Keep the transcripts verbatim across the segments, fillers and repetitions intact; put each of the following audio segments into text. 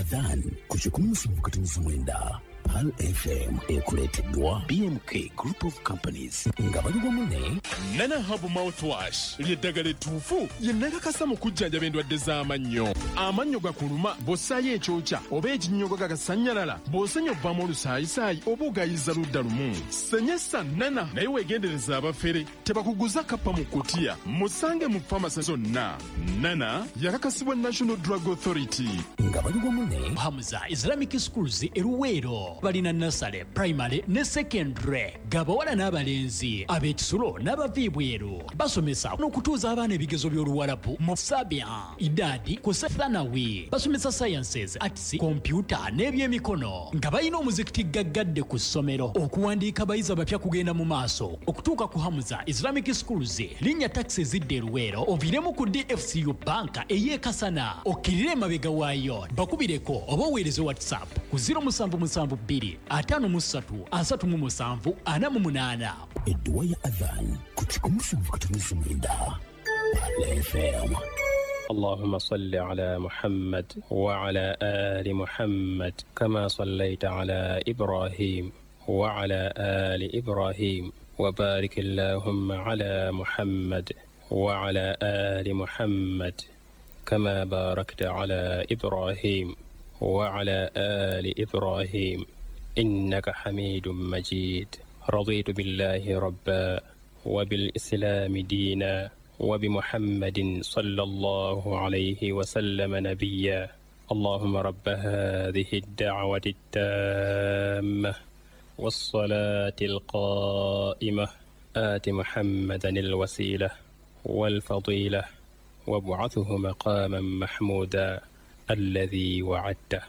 Adhan ku kikumi musanvu katonoza mwenda. Pal F M ekuleeteddwa B M K Group of Companies nga bali wamu ne Nana Hub Mouthwash ly'eddagala ettuufu ye nnakakasa mu kujjanjaba endwadde z'amannyo. Amannyo gakuluma bw'ossaayo ekyokya oba ekinnyogo gagasannyalala bw'osenya obbamu olusaayisaayi oba ogayiza ludda lumu. Senyesa Nana naye weegendereza abafere tebakuguza kappa mu kkutiya. Musange mu famasi zonna. Nana yakakasibwa National Drug Authority. nga bali wamu ne Hamza Islamic Schools eruweero balina nasale primary ne secondary gabawala n'abalenzi ab'ekisulo n'abaviibweru basomesa n'okutuuza abaana ebigezo by'oluwalabu mu sabia idadi ku sethanawi basomesa sciences arts computer n'ebyemikono nga balina omuzikiti gaggadde ku ssomero okuwandiika abayizi abapya kugenda mu maaso okutuuka ku Hamza Islamic Schools linnya taxi zidde eruweero oviiremu ku D F C U banka ey'ekasana okkirire emabega waayo bakubireko oba oweereze whatsapp ku zero musanvu musanvu bbiri ataano mu ssatu asatu mu musanvu ana mu munaana. edduwa ya Adhan ku kikumi musanvu katonoza mwenda. Pal F M. اللهم صل على محمد وعلى آل محمد كما صليت على إبراهيم وعلى آل إبراهيم وبارك اللهم على محمد وعلى آل محمد كما باركت على إبراهيم وعلى آل إبراهيم إنك حميد مجيد. رضيت بالله ربا وبالإسلام دينا وبمحمد صلى الله عليه وسلم نبيا. اللهم رب هذه الدعوة التامة والصلاة القائمة آت محمدا الوسيلة والفضيلة وابعثه مقاما محمودا الذي وعدته.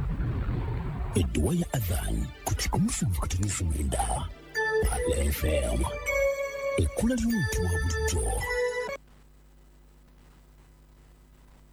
edduwa ya Adhan ku kikumi musanvu katonoza mwenda. Pal F M. Ekkula ly'omuntu wa bulijjo.